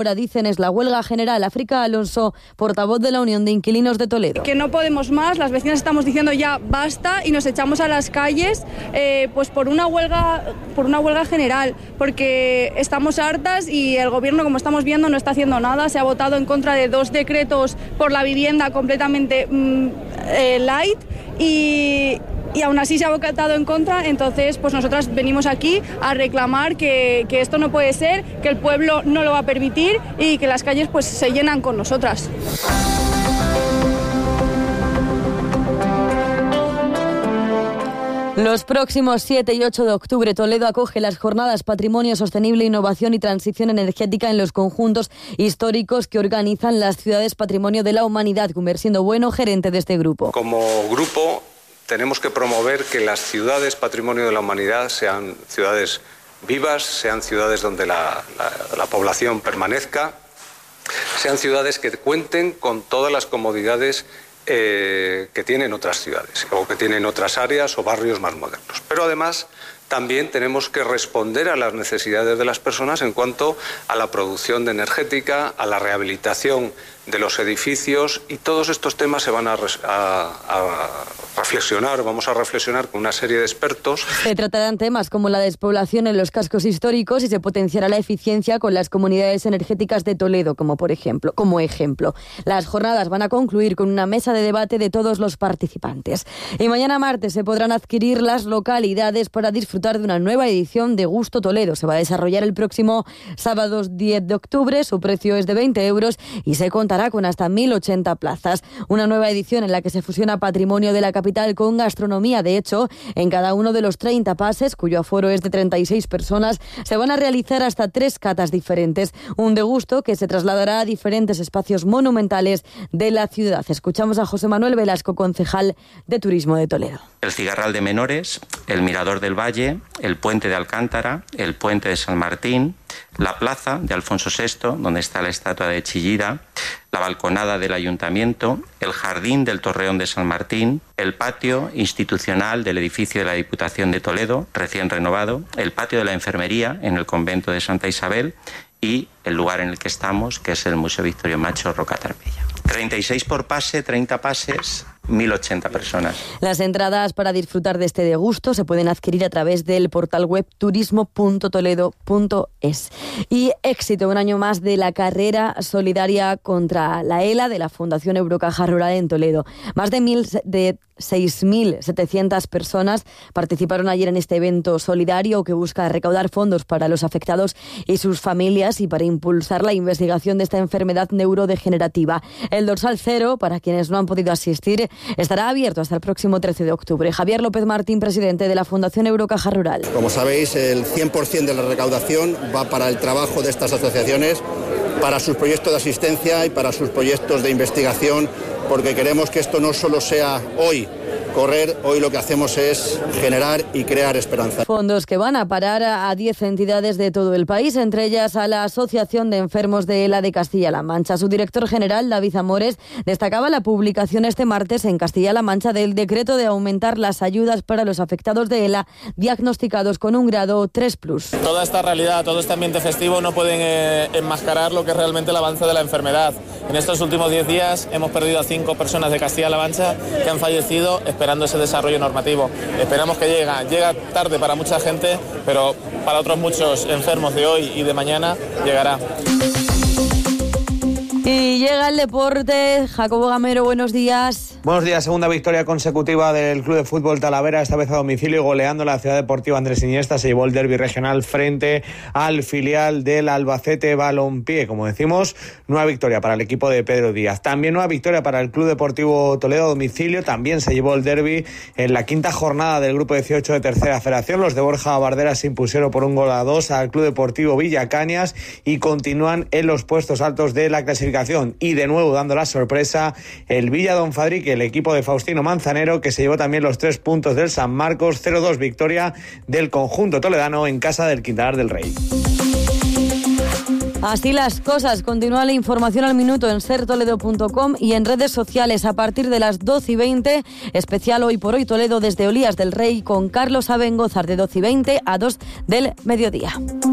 Ahora dicen es la huelga general. África Alonso, portavoz de la Unión de Inquilinos de Toledo. Que no podemos más, las vecinas estamos diciendo ya basta y nos echamos a las calles pues por una huelga general, porque estamos hartas y el gobierno, como estamos viendo, no está haciendo nada. Se ha votado en contra de 2 decretos por la vivienda completamente light y aún así se ha votado en contra. Entonces pues nosotras venimos aquí a reclamar que esto no puede ser, que el pueblo no lo va a permitir y que las calles pues se llenan con nosotras. Los próximos 7 y 8 de octubre, Toledo acoge las jornadas Patrimonio Sostenible, Innovación y Transición Energética en los conjuntos históricos que organizan las ciudades Patrimonio de la Humanidad. Siendo Bueno, gerente de este grupo. Como grupo tenemos que promover que las ciudades Patrimonio de la Humanidad sean ciudades vivas, sean ciudades donde la población permanezca, sean ciudades que cuenten con todas las comodidades que tienen otras ciudades o que tienen otras áreas o barrios más modernos. Pero además también tenemos que responder a las necesidades de las personas en cuanto a la producción de energética, a la rehabilitación de los edificios, y todos estos temas se van a reflexionar, vamos a reflexionar con una serie de expertos. Se tratarán temas como la despoblación en los cascos históricos y se potenciará la eficiencia con las comunidades energéticas de Toledo, como ejemplo. Las jornadas van a concluir con una mesa de debate de todos los participantes. Y mañana martes se podrán adquirir las localidades para disfrutar de una nueva edición de Gusto Toledo. Se va a desarrollar el próximo sábado 10 de octubre, su precio es de 20 euros y se contará con hasta 1.080 plazas. Una nueva edición en la que se fusiona patrimonio de la capital con gastronomía. De hecho, en cada uno de los 30 pases, cuyo aforo es de 36 personas, se van a realizar hasta 3 catas diferentes. Un degusto que se trasladará a diferentes espacios monumentales de la ciudad. Escuchamos a José Manuel Velasco, concejal de Turismo de Toledo. El Cigarral de Menores, el Mirador del Valle, el Puente de Alcántara, el Puente de San Martín, la Plaza de Alfonso VI, donde está la estatua de Chillida, la balconada del Ayuntamiento, el Jardín del Torreón de San Martín, el patio institucional del edificio de la Diputación de Toledo, recién renovado, el patio de la Enfermería en el Convento de Santa Isabel y el lugar en el que estamos, que es el Museo Victorio Macho Roca Tarbella. 36 por pase, 30 pases, 1.080 personas. Las entradas para disfrutar de este degusto se pueden adquirir a través del portal web turismo.toledo.es. Y éxito un año más de la carrera solidaria contra la ELA de la Fundación Eurocaja Rural en Toledo. Más de 6.700 personas participaron ayer en este evento solidario que busca recaudar fondos para los afectados y sus familias y para impulsar la investigación de esta enfermedad neurodegenerativa. El dorsal cero, para quienes no han podido asistir, estará abierto hasta el próximo 13 de octubre. Javier López Martín, presidente de la Fundación Eurocaja Rural. Como sabéis, el 100% de la recaudación va para el trabajo de estas asociaciones, para sus proyectos de asistencia y para sus proyectos de investigación, porque queremos que esto no solo sea hoy correr, hoy lo que hacemos es generar y crear esperanza. Fondos que van a parar a 10 entidades de todo el país, entre ellas a la Asociación de Enfermos de ELA de Castilla-La Mancha. Su director general, David Amores, destacaba la publicación este martes en Castilla-La Mancha del decreto de aumentar las ayudas para los afectados de ELA diagnosticados con un grado 3+. Toda esta realidad, todo este ambiente festivo no pueden enmascarar lo que es realmente el avance de la enfermedad. En estos últimos 10 días hemos perdido a 5 personas de Castilla-La Mancha que han fallecido esperando ese desarrollo normativo. Esperamos que llega tarde para mucha gente, pero para otros muchos enfermos de hoy y de mañana llegará. Y llega el deporte. Jacobo Gamero, buenos días. Buenos días. Segunda victoria consecutiva del Club de Fútbol Talavera, esta vez a domicilio, goleando la Ciudad Deportiva Andrés Iniesta. Se llevó el derbi regional frente al filial del Albacete Balompié. Como decimos, nueva victoria para el equipo de Pedro Díaz. También nueva victoria para el Club Deportivo Toledo a domicilio. También se llevó el derbi en la quinta jornada del Grupo 18 de Tercera Federación. Los de Borja Bardera se impusieron por 1-2 al Club Deportivo Villacañas y continúan en los puestos altos de la clasificación. Y de nuevo dando la sorpresa el Villa Don Fadrique, el equipo de Faustino Manzanero, que se llevó también los 3 puntos del San Marcos. 0-2 victoria del conjunto toledano en casa del Quintanar del Rey. Así las cosas. Continúa la información al minuto en sertoledo.com y en redes sociales a partir de las 12:20. Especial Hoy por Hoy Toledo desde Olías del Rey con Carlos Abengozar de 12:20 a 2 del mediodía.